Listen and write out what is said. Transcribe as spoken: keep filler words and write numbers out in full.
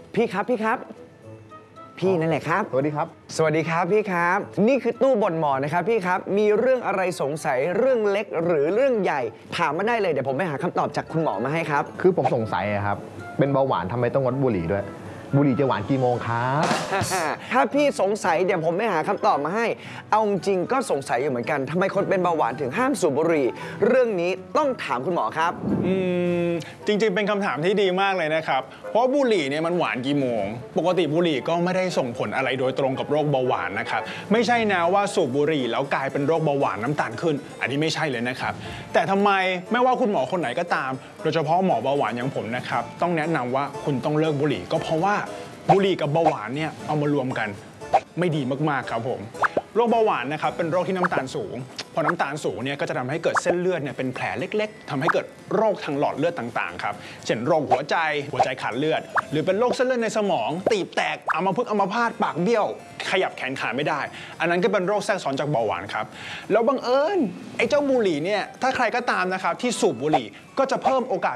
พี่ครับพี่ครับพี่นั่นแหละครับสวัสดีครับสวัสดีครับพี่ครับนี่คือตู้บ่นหมอนะครับพี่ครับมีเรื่องอะไรสงสัยเรื่องเล็กหรือเรื่องใหญ่ถามมาได้เลยเดี๋ยวผมไปหาคำตอบจากคุณหมอมาให้ครับคือผมสงสัยครับเป็นเบาหวานทำไมต้องงดบุหรี่ด้วยบุหรี่จะหวานกี่โมงครับถ้าพี่สงสัยเดี๋ยวผมไปหาคำตอบมาให้เอาจริงก็สงสัยอยู่เหมือนกันทำไมคนเป็นเบาหวานถึงห้ามสูบบุหรี่เรื่องนี้ต้องถามคุณหมอครับอืมจริงๆเป็นคำถามที่ดีมากเลยนะครับเพราะบุหรี่เนี่ยมันหวานกี่โมงปกติบุหรี่ก็ไม่ได้ส่งผลอะไรโดยตรงกับโรคเบาหวานนะครับไม่ใช่นะว่าสูบบุหรี่แล้วกลายเป็นโรคเบาหวานน้ำตาลขึ้นอันนี้ไม่ใช่เลยนะครับแต่ทำไมไม่ว่าคุณหมอคนไหนก็ตามโดยเฉพาะหมอเบาหวานอย่างผมนะครับต้องแนะนำว่าคุณต้องเลิกบุหรี่ก็เพราะว่าบุหรี่กับเบาหวานเนี่ยเอามารวมกันไม่ดีมากๆครับผมโรคเบาหวานนะครับเป็นโรคที่น้ำตาลสูงพอน้ำตาลสูงเนี่ยก็จะทำให้เกิดเส้นเลือดเนี่ยเป็นแผลเล็กๆทำให้เกิดโรคทางหลอดเลือดต่างๆครับเช่นโรคหัวใจหัวใจขาดเลือดหรือเป็นโรคเส้นเลือดในสมองตีบแตกอัมพฤกษ์อัมพาตปากเบี้ยวขยับแขนขาไม่ได้อันนั้นก็เป็นโรคแทรกซ้อนจากเบาหวานครับแล้วบังเอิญไอ้เจ้าบุหรี่เนี่ยถ้าใครก็ตามนะครับที่สูบบุหรี่ก็จะเพิ่มโอกาส